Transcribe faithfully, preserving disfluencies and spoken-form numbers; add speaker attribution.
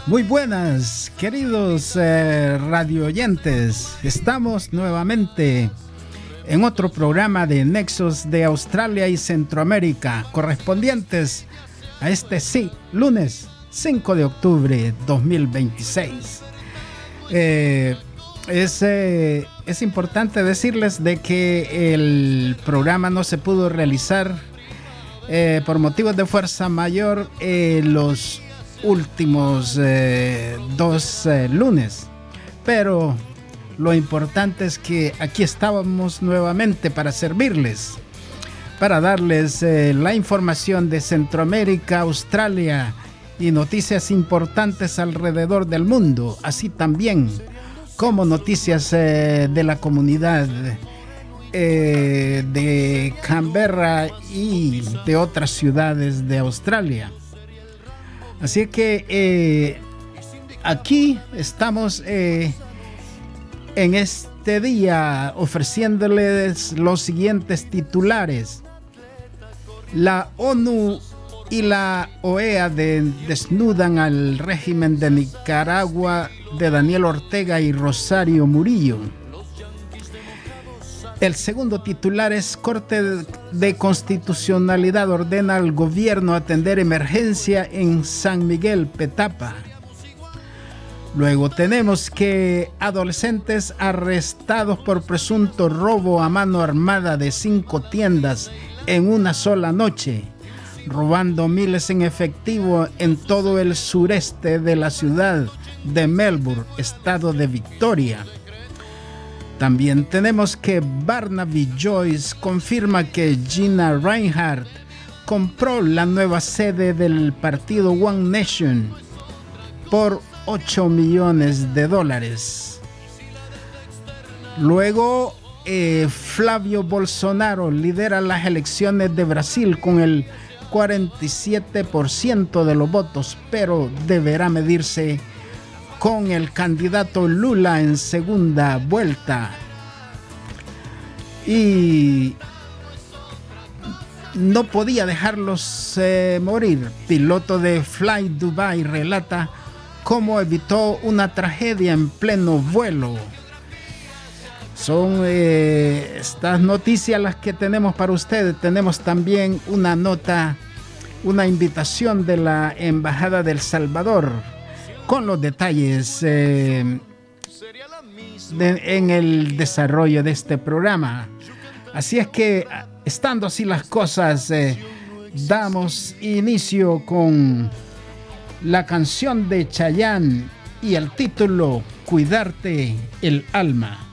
Speaker 1: Muy buenas, queridos eh, radio oyentes. Estamos nuevamente en otro programa de Nexos de Australia y Centroamérica, correspondientes a este sí, lunes cinco de octubre dos mil veintiséis. Eh, es, eh, es importante decirles de que el programa no se pudo realizar eh, por motivos de fuerza mayor eh, los últimos eh, dos eh, lunes, pero lo importante es que aquí estábamos nuevamente para servirles, para darles eh, la información de Centroamérica, Australia y noticias importantes alrededor del mundo, así también como noticias eh, de la comunidad eh, de Canberra y de otras ciudades de Australia. Así que eh, aquí estamos eh, en este día ofreciéndoles los siguientes titulares. La ONU y la O E A de, desnudan al régimen de Nicaragua de Daniel Ortega y Rosario Murillo. El segundo titular es: Corte de Constitucionalidad ordena al gobierno atender emergencia en San Miguel, Petapa. Luego tenemos que adolescentes arrestados por presunto robo a mano armada de cinco tiendas en una sola noche, robando miles en efectivo en todo el sureste de la ciudad de Melbourne, estado de Victoria. También tenemos que Barnaby Joyce confirma que Gina Rinehart compró la nueva sede del partido One Nation por ocho millones de dólares. Luego, eh, Flavio Bolsonaro lidera las elecciones de Brasil con el cuarenta y siete por ciento de los votos, pero deberá medirse con el candidato Lula en segunda vuelta. Y no podía dejarlos eh, morir. Piloto de Fly Dubai relata cómo evitó una tragedia en pleno vuelo. Son eh, estas noticias las que tenemos para ustedes. Tenemos también una nota, una invitación de la Embajada de El Salvador con los detalles eh, de, en el desarrollo de este programa. Así es que, estando así las cosas, eh, damos inicio con la canción de Chayanne y el título Cuidarte el alma.